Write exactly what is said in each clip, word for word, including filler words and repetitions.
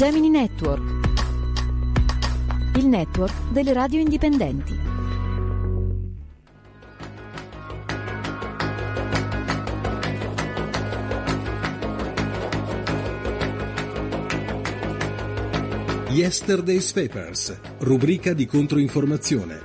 Gemini Network, il network delle radio indipendenti. Yesterday's Papers, rubrica di controinformazione.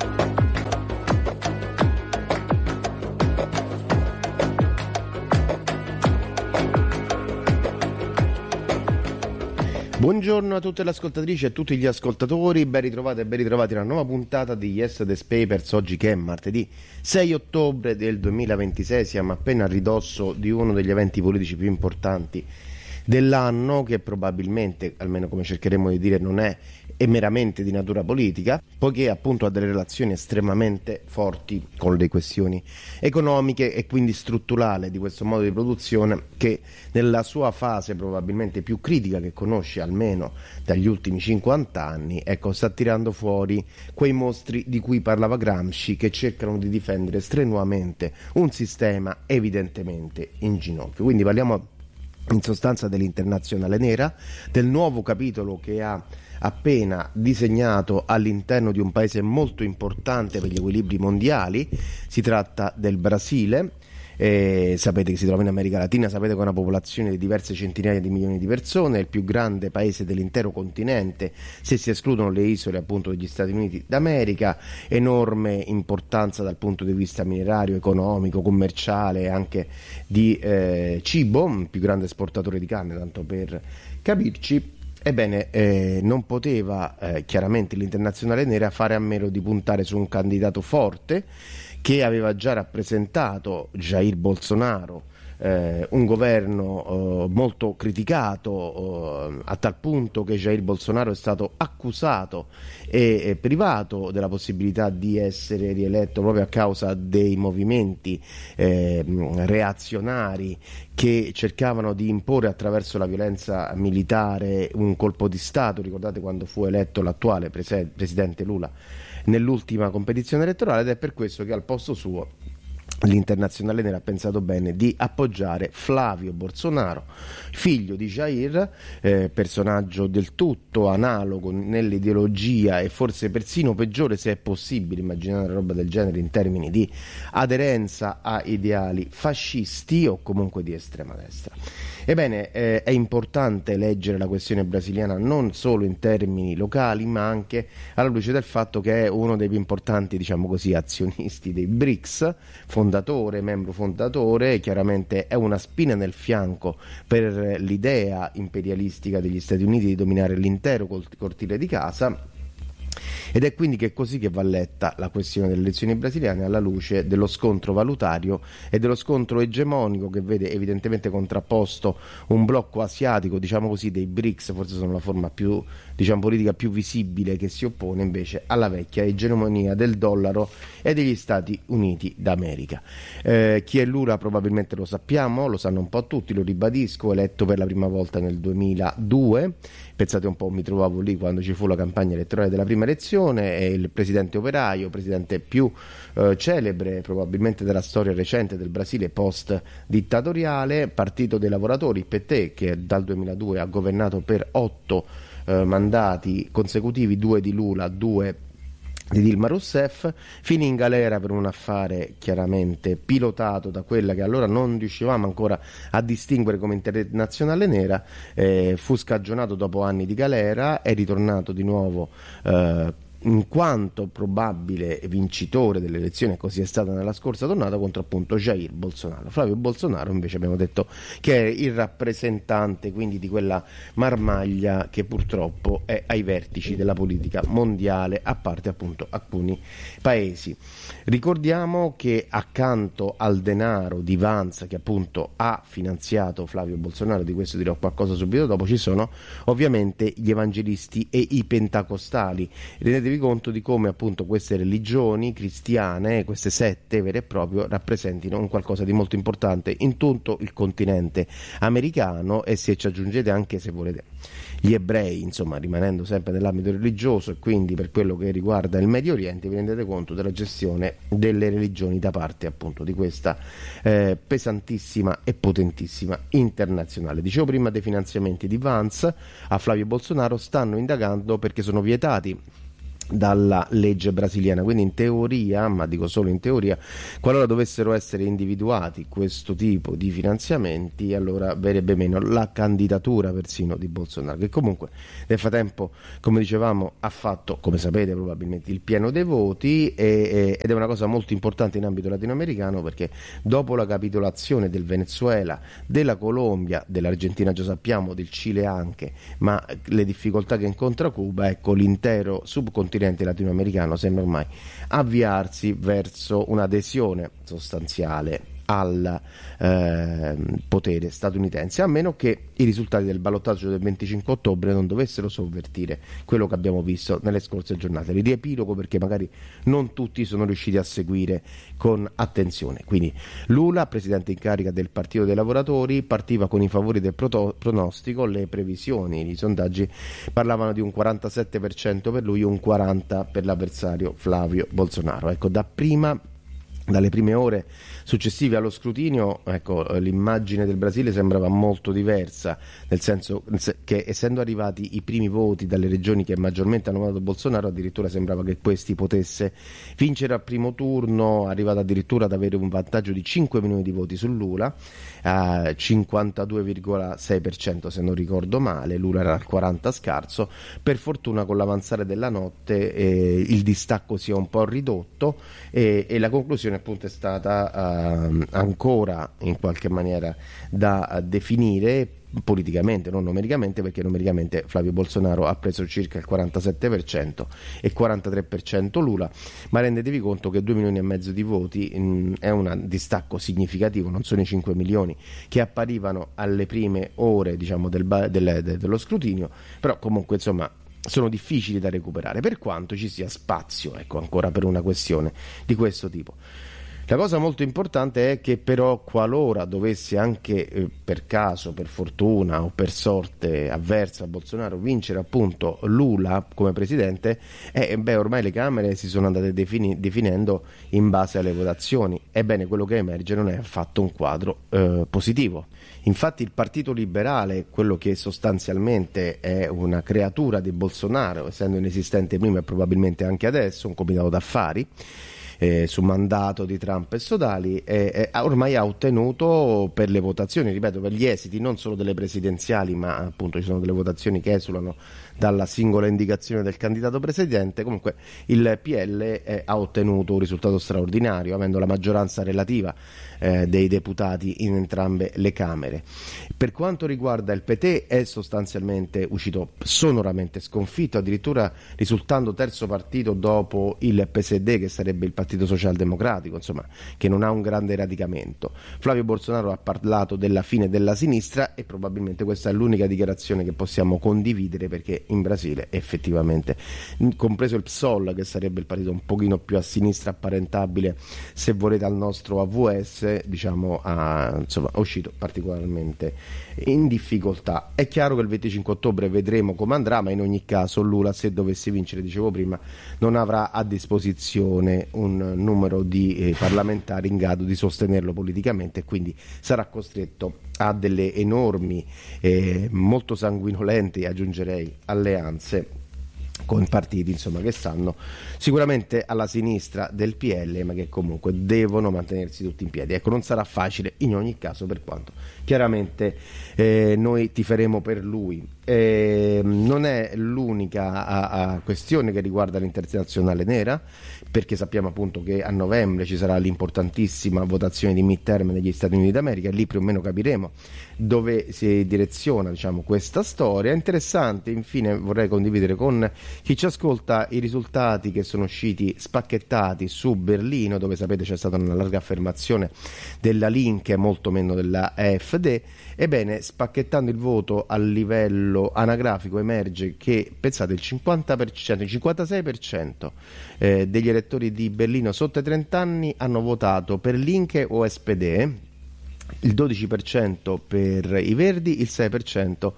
Buongiorno a tutte le ascoltatrici e a tutti gli ascoltatori, ben ritrovati e ben ritrovati a una nuova puntata di Yesterday's Papers, oggi che è martedì sei ottobre del duemilaventisei, siamo appena a ridosso di uno degli eventi politici più importanti dell'anno, che probabilmente, almeno come cercheremo di dire, non è, è meramente di natura politica, poiché appunto ha delle relazioni estremamente forti con le questioni economiche e quindi strutturale di questo modo di produzione che nella sua fase probabilmente più critica che conosce almeno dagli ultimi cinquanta anni, ecco, sta tirando fuori quei mostri di cui parlava Gramsci, che cercano di difendere strenuamente un sistema evidentemente in ginocchio. Quindi parliamo in sostanza dell'internazionale nera, del nuovo capitolo che ha appena disegnato all'interno di un paese molto importante per gli equilibri mondiali. Si tratta del Brasile. Eh, sapete che si trova in America Latina, sapete che ha una popolazione di diverse centinaia di milioni di persone, è il più grande paese dell'intero continente se si escludono le isole appunto degli Stati Uniti d'America, enorme importanza dal punto di vista minerario, economico, commerciale e anche di eh, cibo, il più grande esportatore di carne, tanto per capirci. Ebbene, eh, non poteva eh, chiaramente l'internazionale nera fare a meno di puntare su un candidato forte che aveva già rappresentato Jair Bolsonaro, eh, un governo eh, molto criticato eh, a tal punto che Jair Bolsonaro è stato accusato e, e privato della possibilità di essere rieletto proprio a causa dei movimenti eh, reazionari che cercavano di imporre attraverso la violenza militare un colpo di Stato. Ricordate quando fu eletto l'attuale prese- presidente Lula nell'ultima competizione elettorale, ed è per questo che al posto suo l'internazionale nera ha pensato bene di appoggiare Flavio Bolsonaro, figlio di Jair, eh, personaggio del tutto analogo nell'ideologia e forse persino peggiore, se è possibile immaginare una roba del genere in termini di aderenza a ideali fascisti o comunque di estrema destra. Ebbene, eh, è importante leggere la questione brasiliana non solo in termini locali, ma anche alla luce del fatto che è uno dei più importanti, diciamo così, azionisti dei B R I C S, fondatore, membro fondatore, chiaramente è una spina nel fianco per l'idea imperialistica degli Stati Uniti di dominare l'intero cortile di casa. Ed è quindi che è così che va letta la questione delle elezioni brasiliane alla luce dello scontro valutario e dello scontro egemonico che vede evidentemente contrapposto un blocco asiatico, diciamo così, dei B R I C S, forse sono la forma più, diciamo, politica più visibile, che si oppone invece alla vecchia egemonia del dollaro e degli Stati Uniti d'America. Eh, chi è Lula probabilmente lo sappiamo, lo sanno un po' tutti, lo ribadisco, eletto per la prima volta nel duemiladue. Pensate un po', mi trovavo lì quando ci fu la campagna elettorale della prima elezione, è il presidente operaio, presidente più eh, celebre probabilmente della storia recente del Brasile post dittatoriale, partito dei lavoratori, P T, che dal duemiladue ha governato per otto eh, mandati consecutivi, due di Lula, due di Dilma Rousseff, finì in galera per un affare chiaramente pilotato da quella che allora non riuscivamo ancora a distinguere come internazionale nera, eh, fu scagionato dopo anni di galera, è ritornato di nuovo eh, in quanto probabile vincitore delle elezioni, e così è stata nella scorsa tornata, contro appunto Jair Bolsonaro. Flavio Bolsonaro invece abbiamo detto che è il rappresentante quindi di quella marmaglia che purtroppo è ai vertici della politica mondiale, a parte appunto alcuni paesi. Ricordiamo che accanto al denaro di Vanza, che appunto ha finanziato Flavio Bolsonaro, di questo dirò qualcosa subito dopo, ci sono ovviamente gli evangelisti e i pentacostali. Rendete rendetevi conto di come appunto queste religioni cristiane, queste sette vere e proprie, rappresentino un qualcosa di molto importante in tutto il continente americano, e se ci aggiungete anche, se volete, gli ebrei, insomma rimanendo sempre nell'ambito religioso, e quindi per quello che riguarda il Medio Oriente, vi rendete conto della gestione delle religioni da parte appunto di questa eh, pesantissima e potentissima internazionale. Dicevo prima dei finanziamenti di Vance a Flavio Bolsonaro, stanno indagando perché sono vietati dalla legge brasiliana, quindi in teoria, ma dico solo in teoria, qualora dovessero essere individuati questo tipo di finanziamenti, allora verrebbe meno la candidatura persino di Bolsonaro, che comunque nel frattempo, come dicevamo, ha fatto, come sapete probabilmente, il pieno dei voti, e, e, ed è una cosa molto importante in ambito latinoamericano, perché dopo la capitolazione del Venezuela, della Colombia, dell'Argentina già sappiamo, del Cile anche, ma le difficoltà che incontra Cuba, ecco, l'intero subcontinente latinoamericano sembra ormai avviarsi verso un'adesione sostanziale al eh, potere statunitense, a meno che i risultati del ballottaggio del venticinque ottobre non dovessero sovvertire quello che abbiamo visto nelle scorse giornate. Li riepilogo perché magari non tutti sono riusciti a seguire con attenzione. Quindi Lula, presidente in carica del Partito dei Lavoratori, partiva con i favori del proto- pronostico, le previsioni, i sondaggi parlavano di un quarantasette per cento per lui, un quaranta per cento per l'avversario Flavio Bolsonaro. Ecco, da prima dalle prime ore successive allo scrutinio, ecco, l'immagine del Brasile sembrava molto diversa, nel senso che, essendo arrivati i primi voti dalle regioni che maggiormente hanno votato Bolsonaro, addirittura sembrava che questi potesse vincere al primo turno, arrivato addirittura ad avere un vantaggio di cinque milioni di voti su Lula, a cinquantadue virgola sei per cento se non ricordo male, Lula era al quaranta scarso. Per fortuna con l'avanzare della notte eh, il distacco si è un po' ridotto, e, e la conclusione appunto è stata uh, ancora in qualche maniera da uh, definire politicamente, non numericamente, perché numericamente Flavio Bolsonaro ha preso circa il quarantasette per cento e quarantatré per cento Lula, ma rendetevi conto che due milioni e mezzo di voti mh, è un distacco significativo, non sono i cinque milioni che apparivano alle prime ore, diciamo, del, del, de, dello scrutinio, però comunque insomma sono difficili da recuperare, per quanto ci sia spazio, ecco, ancora per una questione di questo tipo. La cosa molto importante è che però, qualora dovesse anche eh, per caso, per fortuna o per sorte avversa a Bolsonaro vincere appunto Lula come presidente, eh, beh, ormai le Camere si sono andate defini- definendo in base alle votazioni. Ebbene, quello che emerge non è affatto un quadro eh, positivo. Infatti il Partito Liberale, quello che sostanzialmente è una creatura di Bolsonaro, essendo inesistente prima e probabilmente anche adesso, un comitato d'affari, Eh, su mandato di Trump e sodali, eh, eh, ormai ha ottenuto per le votazioni, ripeto, per gli esiti non solo delle presidenziali, ma appunto ci sono delle votazioni che esulano dalla singola indicazione del candidato presidente. Comunque il P L eh, ha ottenuto un risultato straordinario, avendo la maggioranza relativa eh, dei deputati in entrambe le Camere. Per quanto riguarda il P T, è sostanzialmente uscito sonoramente sconfitto, addirittura risultando terzo partito dopo il P S D, che sarebbe il Partito Socialdemocratico, insomma, che non ha un grande radicamento. Flavio Bolsonaro ha parlato della fine della sinistra, e probabilmente questa è l'unica dichiarazione che possiamo condividere, perché in Brasile effettivamente, compreso il P SOL, che sarebbe il partito un pochino più a sinistra, apparentabile se volete al nostro A V S, diciamo, ha, insomma, è uscito particolarmente in difficoltà. È chiaro che il venticinque ottobre vedremo come andrà, ma in ogni caso Lula, se dovesse vincere, dicevo prima, non avrà a disposizione un numero di eh, parlamentari in grado di sostenerlo politicamente, e quindi sarà costretto a delle enormi, eh, molto sanguinolenti, aggiungerei, alleanze con partiti, insomma, che stanno sicuramente alla sinistra del P L, ma che comunque devono mantenersi tutti in piedi. Ecco, non sarà facile in ogni caso, per quanto chiaramente eh, noi tiferemo per lui. Eh, non è l'unica a, a questione che riguarda l'internazionale nera, perché sappiamo appunto che a novembre ci sarà l'importantissima votazione di midterm negli Stati Uniti d'America, e lì più o meno capiremo dove si direziona, diciamo, questa storia. Interessante, infine vorrei condividere con chi ci ascolta i risultati che sono usciti spacchettati su Berlino, dove sapete c'è stata una larga affermazione della Linke, molto meno della A F F D. Ebbene, spacchettando il voto a livello anagrafico emerge che, pensate, il cinquanta per cento, il cinquantasei per cento eh, degli elettori di Berlino sotto i trenta anni hanno votato per Linke o S P D, il dodici per cento per i Verdi, il sei per cento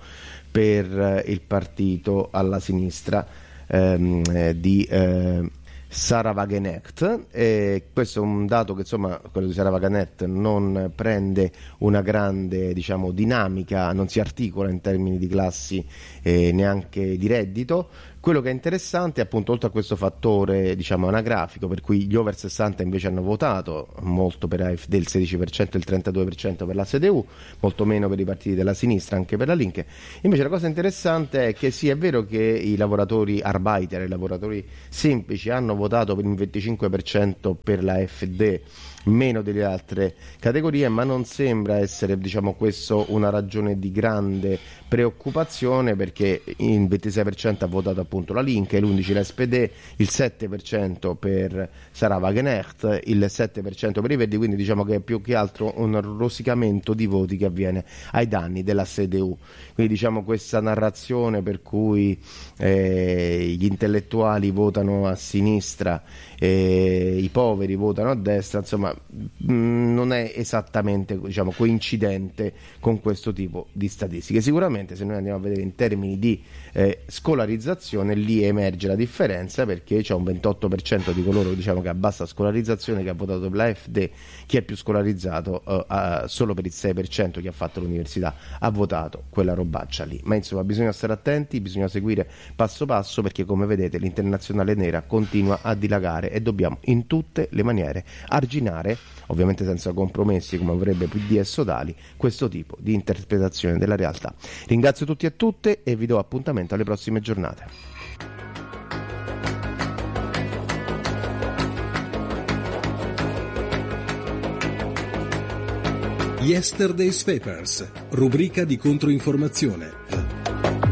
per il partito alla sinistra ehm, eh, di eh, Sarah Wagenknecht. E questo è un dato che, insomma, quello di Sarah Wagenknecht non prende una grande, diciamo, dinamica, non si articola in termini di classi e neanche di reddito. Quello che è interessante è, appunto, oltre a questo fattore, diciamo, anagrafico, per cui gli over sessanta invece hanno votato molto per A F D, il sedici per cento e il trentadue per cento per la C D U, molto meno per i partiti della sinistra, anche per la Linke. Invece la cosa interessante è che sì, è vero che i lavoratori Arbeiter, i lavoratori semplici, hanno votato per il venticinque per cento per la F D, meno delle altre categorie, ma non sembra essere, diciamo, questo una ragione di grande preoccupazione, perché il ventisei per cento ha votato appunto la Linke, l'undici per cento la S P D, il sette per cento per Sarah Wagenknecht, il sette per cento per i Verdi, quindi diciamo che è più che altro un rosicamento di voti che avviene ai danni della C D U. Quindi, diciamo, questa narrazione per cui eh, gli intellettuali votano a sinistra e i poveri votano a destra, insomma, mh, non è esattamente, diciamo, coincidente con questo tipo di statistiche. Sicuramente, se noi andiamo a vedere in termini di eh, scolarizzazione, lì emerge la differenza, perché c'è un ventotto per cento di coloro, diciamo, che ha bassa scolarizzazione che ha votato per la F D, chi è più scolarizzato eh, ha, solo per il sei per cento, chi ha fatto l'università ha votato quella robaccia lì. Ma insomma, bisogna stare attenti, bisogna seguire passo passo, perché, come vedete, l'internazionale nera continua a dilagare e dobbiamo in tutte le maniere arginare, ovviamente senza compromessi come avrebbe P D e Sodali, questo tipo di interpretazione della realtà. Ringrazio tutti e tutte e vi do appuntamento alle prossime giornate. Yesterday's Papers, rubrica di controinformazione.